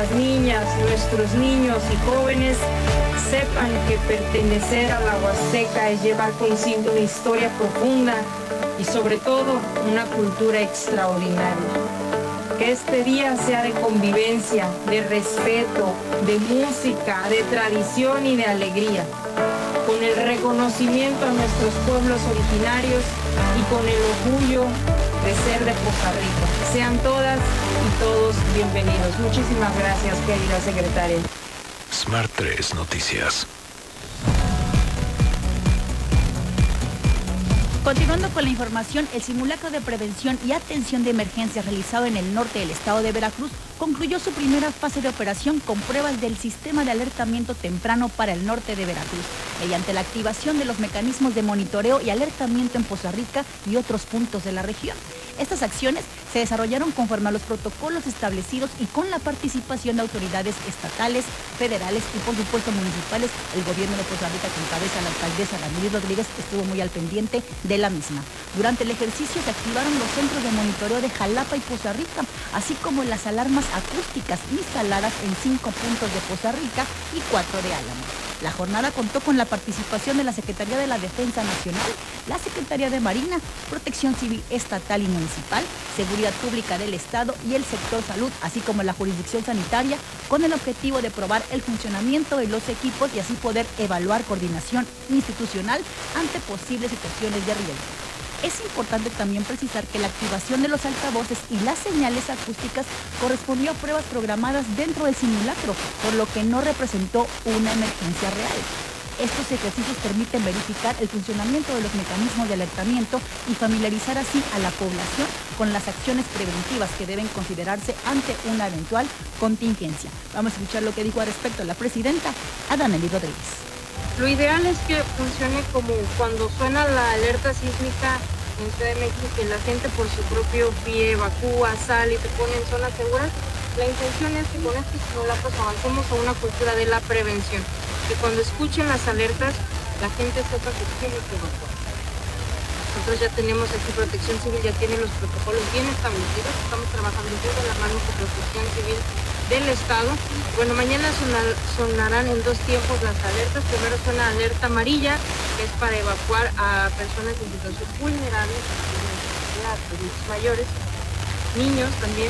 nuestras niñas, nuestros niños y jóvenes sepan que pertenecer a la Huasteca es llevar consigo una historia profunda y sobre todo una cultura extraordinaria. Que este día sea de convivencia, de respeto, de música, de tradición y de alegría, con el reconocimiento a nuestros pueblos originarios y con el orgullo de ser de Poza Rica. Sean todas y todos bienvenidos. Muchísimas gracias, querida secretaria. Smart 3 Noticias. Continuando con la información, el simulacro de prevención y atención de emergencias realizado en el norte del estado de Veracruz concluyó su primera fase de operación con pruebas del sistema de alertamiento temprano para el norte de Veracruz, mediante la activación de los mecanismos de monitoreo y alertamiento en Poza Rica y otros puntos de la región. Estas acciones se desarrollaron conforme a los protocolos establecidos y con la participación de autoridades estatales, federales y por supuesto municipales. El gobierno de Poza Rica, que encabeza la alcaldesa Damelí Rodríguez, estuvo muy al pendiente de la misma. Durante el ejercicio se activaron los centros de monitoreo de Jalapa y Poza Rica, así como las alarmas acústicas instaladas en 5 puntos de Poza Rica y 4 de Álamo. La jornada contó con la participación de la Secretaría de la Defensa Nacional, la Secretaría de Marina, Protección Civil Estatal y Municipal, Seguridad Pública del Estado y el sector salud, así como la jurisdicción sanitaria, con el objetivo de probar el funcionamiento de los equipos y así poder evaluar coordinación institucional ante posibles situaciones de riesgo. Es importante también precisar que la activación de los altavoces y las señales acústicas correspondió a pruebas programadas dentro del simulacro, por lo que no representó una emergencia real. Estos ejercicios permiten verificar el funcionamiento de los mecanismos de alertamiento y familiarizar así a la población con las acciones preventivas que deben considerarse ante una eventual contingencia. Vamos a escuchar lo que dijo al respecto la presidenta Damelí Rodríguez. Lo ideal es que funcione como cuando suena la alerta sísmica en Ciudad de México, que la gente por su propio pie evacúa, sale y se pone en zonas seguras. La intención es que con estos simulacros avancemos a una cultura de la prevención, que cuando escuchen las alertas la gente sepa que tiene que evacuar. Nosotros ya tenemos aquí Protección Civil, ya tiene los protocolos bien establecidos, estamos trabajando de la mano con Protección Civil del Estado. Bueno, mañana sonarán en 2 tiempos las alertas. Primero suena alerta amarilla, que es para evacuar a personas en situación vulnerable, adultos mayores, niños también.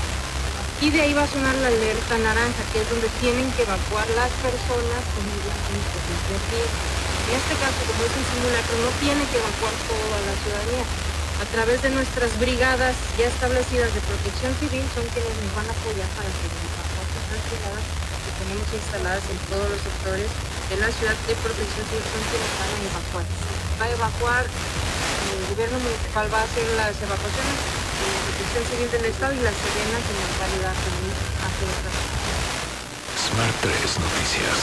Y de ahí va a sonar la alerta naranja, que es donde tienen que evacuar las personas con situación de riesgo. En este caso, como es un simulacro, no tiene que evacuar toda la ciudadanía. A través de nuestras brigadas ya establecidas de Protección Civil son quienes nos van a apoyar para que las brigadas que tenemos instaladas en todos los sectores de la ciudad de Protección Civil son quienes van a evacuar. Va a evacuar, el gobierno municipal va a hacer las evacuaciones, la Protección Civil del Estado y las Serenas en la localidad de hacer estas. Smart 3 Noticias.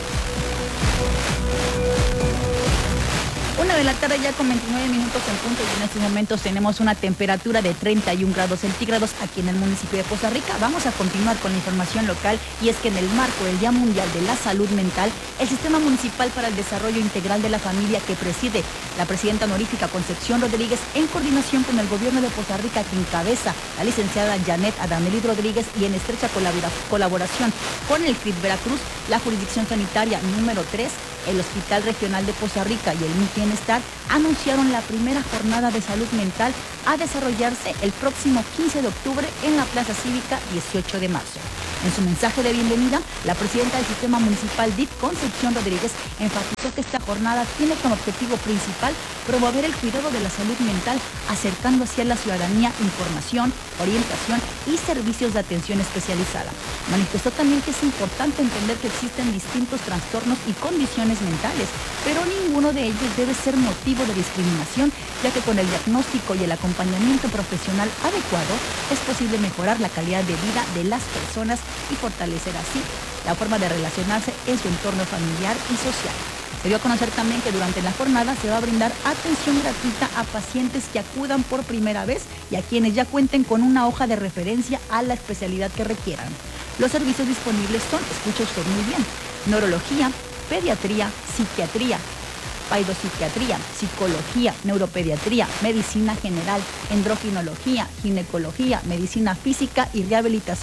1 de la tarde ya con 29 minutos en punto y en estos momentos tenemos una temperatura de 31 grados centígrados aquí en el municipio de Poza Rica. Vamos a continuar con la información local y es que en el marco del Día Mundial de la Salud Mental, el Sistema Municipal para el Desarrollo Integral de la Familia que preside la presidenta honorífica Concepción Rodríguez en coordinación con el gobierno de Poza Rica que encabeza la licenciada Janet Damelí Rodríguez y en estrecha colaboración con el CRIT Veracruz, la jurisdicción sanitaria número 3, el Hospital Regional de Poza Rica y el MIT Bienestar anunciaron la primera jornada de salud mental a desarrollarse el próximo 15 de octubre en la Plaza Cívica 18 de marzo. En su mensaje de bienvenida, la presidenta del Sistema Municipal DIF, Concepción Rodríguez, enfatizó que esta jornada tiene como objetivo principal promover el cuidado de la salud mental, acercando así a la ciudadanía información, orientación y servicios de atención especializada. Manifestó también que es importante entender que existen distintos trastornos y condiciones mentales, pero ninguno de ellos debe ser motivo de discriminación, ya que con el diagnóstico y el acompañamiento profesional adecuado es posible mejorar la calidad de vida de las personas y fortalecer así la forma de relacionarse en su entorno familiar y social. Se dio a conocer también que durante la jornada se va a brindar atención gratuita a pacientes que acudan por primera vez y a quienes ya cuenten con una hoja de referencia a la especialidad que requieran. Los servicios disponibles son, escucha usted muy bien, neurología, pediatría, psiquiatría, paidopsiquiatría, psicología, neuropediatría, medicina general, endocrinología, ginecología, medicina física y rehabilitación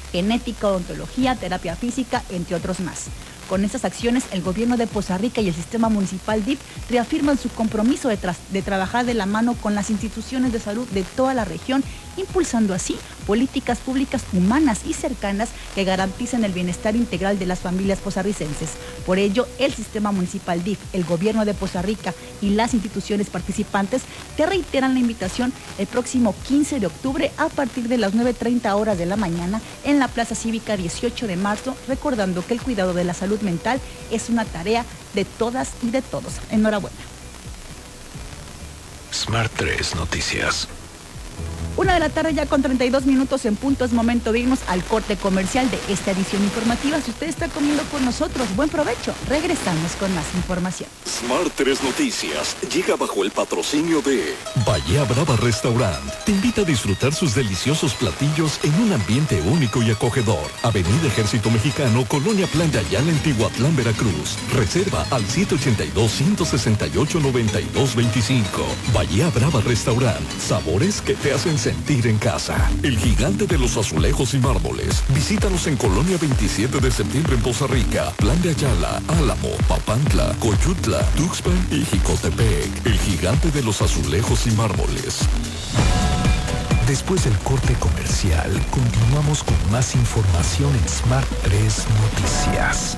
genética, odontología, terapia física, entre otros más. Con estas acciones, el gobierno de Poza Rica y el sistema municipal DIF reafirman su compromiso de trabajar de la mano con las instituciones de salud de toda la región, impulsando así políticas públicas humanas y cercanas que garanticen el bienestar integral de las familias pozarricenses. Por ello, el sistema municipal DIF, el gobierno de Poza Rica y las instituciones participantes te reiteran la invitación el próximo 15 de octubre a partir de las 9:30 horas de la mañana en la Plaza Cívica 18 de marzo, recordando que el cuidado de la salud mental es una tarea de todas y de todos. Enhorabuena. Smart 3 Noticias. 1:00 p.m. ya con 32 minutos en punto. Es momento de irnos al corte comercial de esta edición informativa. Si usted está comiendo con nosotros, buen provecho. Regresamos con más información. Smart 3 Noticias llega bajo el patrocinio de Bahía Brava Restaurant. Te invita a disfrutar sus deliciosos platillos en un ambiente único y acogedor. Avenida Ejército Mexicano, Colonia Playa Ayala, en Tihuatlán, Veracruz. Reserva al 782-168-9225. Bahía Brava Restaurant. Sabores que te hacen sentir en casa. El gigante de los azulejos y mármoles. Visítanos en Colonia 27 de septiembre en Poza Rica, Plan de Ayala, Álamo, Papantla, Coyutla, Tuxpan y Jicotepec. El gigante de los azulejos y mármoles. Después del corte comercial, continuamos con más información en Smart 3 Noticias.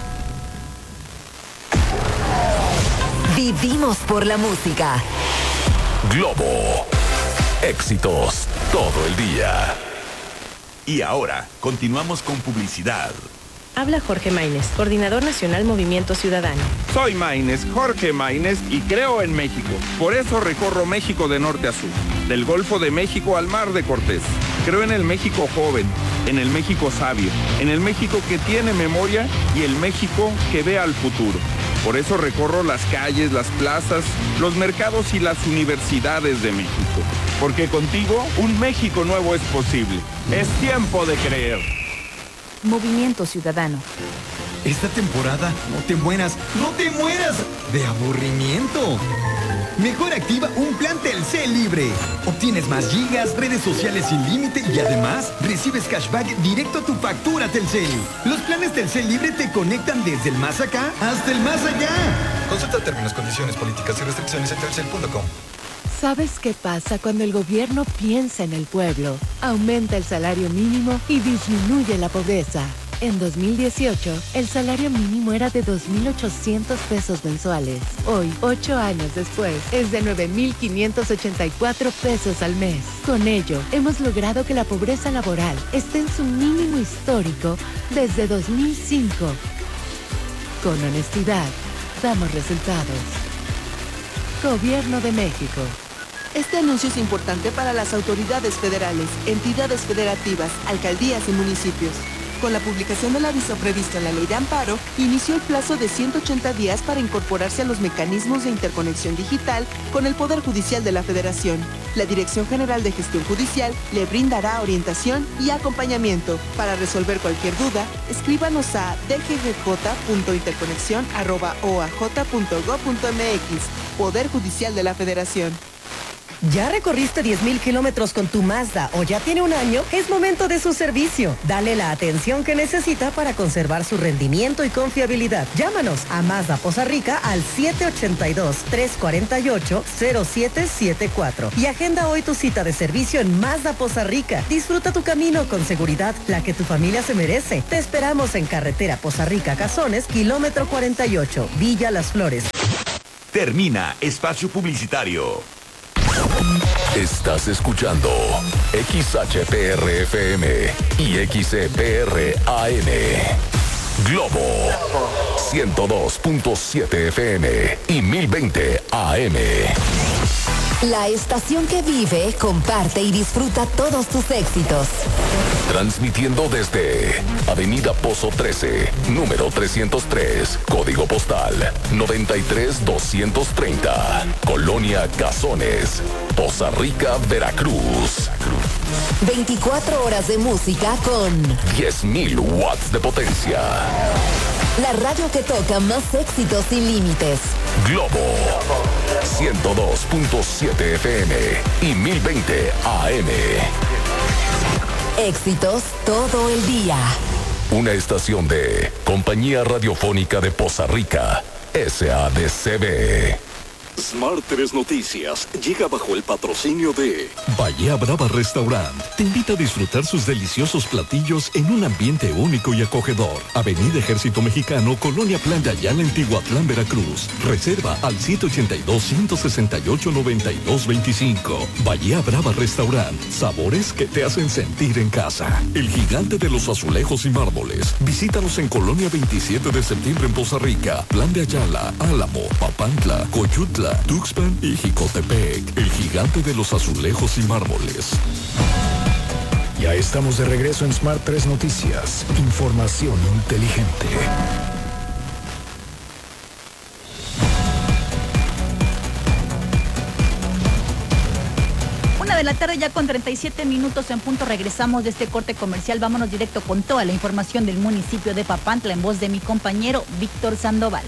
Vivimos por la música. Globo. Éxitos todo el día. Y ahora, continuamos con publicidad. Habla Jorge Maínez, Coordinador Nacional Movimiento Ciudadano. Soy Maínez, Jorge Maínez, y creo en México. Por eso recorro México de norte a sur, del Golfo de México al Mar de Cortés. Creo en el México joven, en el México sabio, en el México que tiene memoria y el México que ve al futuro. Por eso recorro las calles, las plazas, los mercados y las universidades de México. Porque contigo, un México nuevo es posible. Es tiempo de creer. Movimiento Ciudadano. Esta temporada no te mueras de aburrimiento. Mejor activa un plan Telcel libre. Obtienes más gigas, redes sociales sin límite y además recibes cashback directo a tu factura Telcel. Los planes Telcel libre te conectan desde el más acá hasta el más allá. Consulta términos, condiciones, políticas y restricciones en telcel.com. ¿Sabes qué pasa cuando el gobierno piensa en el pueblo? Aumenta el salario mínimo y disminuye la pobreza. En 2018, el salario mínimo era de 2.800 pesos mensuales. Hoy, 8 años después, es de 9.584 pesos al mes. Con ello, hemos logrado que la pobreza laboral esté en su mínimo histórico desde 2005. Con honestidad, damos resultados. Gobierno de México. Este anuncio es importante para las autoridades federales, entidades federativas, alcaldías y municipios. Con la publicación del aviso previsto en la Ley de Amparo, inició el plazo de 180 días para incorporarse a los mecanismos de interconexión digital con el Poder Judicial de la Federación. La Dirección General de Gestión Judicial le brindará orientación y acompañamiento. Para resolver cualquier duda, escríbanos a dggj.interconexión@oaj.gov.mx. Poder Judicial de la Federación. ¿Ya recorriste 10,000 kilómetros con tu Mazda o ya tiene un año? Es momento de su servicio. Dale la atención que necesita para conservar su rendimiento y confiabilidad. Llámanos a Mazda Poza Rica al 782-348-0774 y agenda hoy tu cita de servicio en Mazda Poza Rica. Disfruta tu camino con seguridad, la que tu familia se merece. Te esperamos en carretera Poza Rica Cazones, kilómetro 48, Villa Las Flores. Termina espacio publicitario. Estás escuchando XHPR-FM y XCPR-AM. Globo 102.7 FM y 1020 AM. La estación que vive, comparte y disfruta todos tus éxitos. Transmitiendo desde Avenida Pozo 13, número 303, código postal 93230, Colonia Cazones, Poza Rica, Veracruz. 24 horas de música con 10,000 watts de potencia. La radio que toca más éxitos sin límites. Globo 102.7 FM y 1020 AM. Éxitos todo el día. Una estación de Compañía Radiofónica de Poza Rica, SADCB. Smart 3 Noticias llega bajo el patrocinio de Bahía Brava Restaurant. Te invita a disfrutar sus deliciosos platillos en un ambiente único y acogedor. Avenida Ejército Mexicano, Colonia Plan de Ayala, en Tihuatlán, Veracruz. Reserva al 782-168-9225. Bahía Brava Restaurant. Sabores que te hacen sentir en casa. El gigante de los azulejos y mármoles. Visítanos en Colonia 27 de septiembre en Poza Rica, Plan de Ayala, Álamo, Papantla, Coyutla, Tuxpan y Jicotepec. El gigante de los azulejos y mármoles. Ya estamos de regreso en Smart 3 Noticias. Información inteligente. De la tarde ya con 37 minutos en punto. Regresamos de este corte comercial. Vámonos directo con toda la información del municipio de Papantla en voz de mi compañero Víctor Sandoval.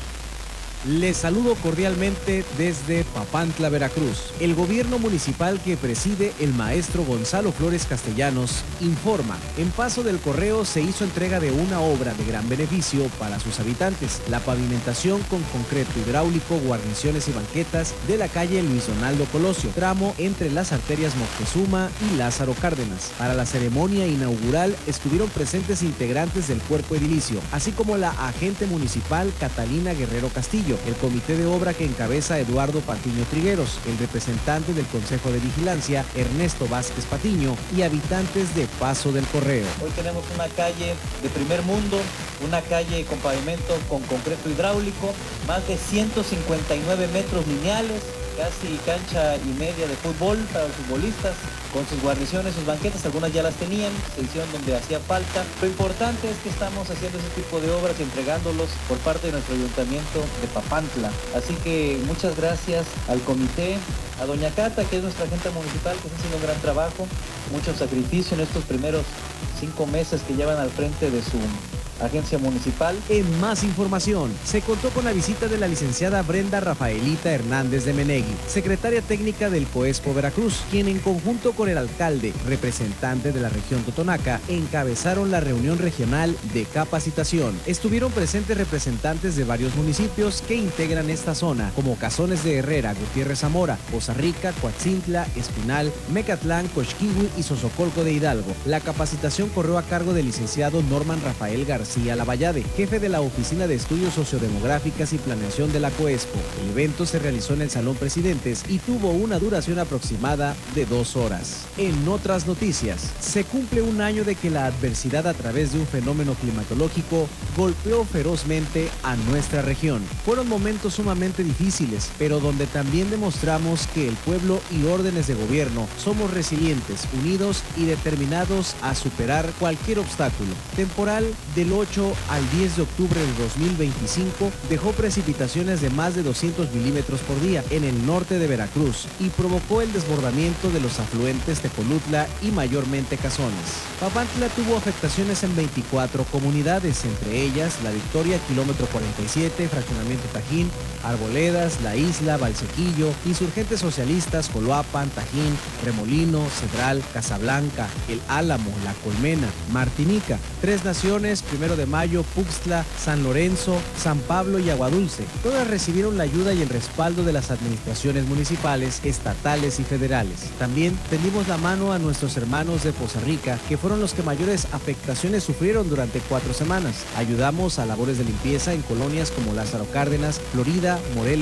Les saludo cordialmente desde Papantla, Veracruz. El gobierno municipal que preside el maestro Gonzalo Flores Castellanos informa, en Paso del Correo se hizo entrega de una obra de gran beneficio para sus habitantes, la pavimentación con concreto hidráulico, guarniciones y banquetas de la calle Luis Donaldo Colosio, tramo entre las arterias Moctezuma y Lázaro Cárdenas. Para la ceremonia inaugural estuvieron presentes integrantes del cuerpo edilicio, así como la agente municipal Catalina Guerrero Castillo, el comité de obra que encabeza Eduardo Patiño Trigueros, el representante del Consejo de Vigilancia Ernesto Vázquez Patiño y habitantes de Paso del Correo. Hoy tenemos una calle de primer mundo, una calle con pavimento con concreto hidráulico, más de 159 metros lineales, casi cancha y media de fútbol para los futbolistas, con sus guarniciones, sus banquetas, algunas ya las tenían, se hicieron donde hacía falta. Lo importante es que estamos haciendo ese tipo de obras y entregándolos por parte de nuestro ayuntamiento de Papantla. Así que muchas gracias al comité, a doña Cata, que es nuestra agente municipal, que está haciendo un gran trabajo, mucho sacrificio en estos primeros 5 meses que llevan al frente de su agencia municipal. En más información, se contó con la visita de la licenciada Brenda Rafaelita Hernández de Menegui, secretaria técnica del COESPO Veracruz, quien en conjunto con el alcalde, representante de la región Totonaca, encabezaron la reunión regional de capacitación. Estuvieron presentes representantes de varios municipios que integran esta zona, como Cazones de Herrera, Gutiérrez Zamora, Poza Rica, Coatzintla, Espinal, Mecatlán, Coxquihui y Sosocolco de Hidalgo. La capacitación corrió a cargo del licenciado Norman Rafael García Lavallade, jefe de la Oficina de Estudios Sociodemográficas y Planeación de la COESPO. El evento se realizó en el Salón Presidentes y tuvo una duración aproximada de 2 horas. En otras noticias, se cumple un año de que la adversidad a través de un fenómeno climatológico golpeó ferozmente a nuestra región. Fueron momentos sumamente difíciles, pero donde también demostramos que el pueblo y órdenes de gobierno somos resilientes, unidos y determinados a superar cualquier obstáculo. Temporal del 8 al 10 de octubre del 2025 dejó precipitaciones de más de 200 milímetros por día en el norte de Veracruz y provocó el desbordamiento de los afluentes Tecolutla y mayormente Cazones. Papantla tuvo afectaciones en 24 comunidades, entre ellas La Victoria, kilómetro 47, Fraccionamiento Tajín, Arboledas, La Isla, Valsequillo, Insurgentes Socialistas, Coloapan, Tajín, Remolino, Cedral, Casablanca, El Álamo, La Colmena, Martinica, Tres Naciones, 1 de Mayo, Puxtla, San Lorenzo, San Pablo y Aguadulce. Todas recibieron la ayuda y el respaldo de las administraciones municipales, estatales y federales. También tendimos la mano a nuestros hermanos de Poza Rica, que fueron los que mayores afectaciones sufrieron durante 4 semanas. Ayudamos a labores de limpieza en colonias como Lázaro Cárdenas, Florida, Morelos,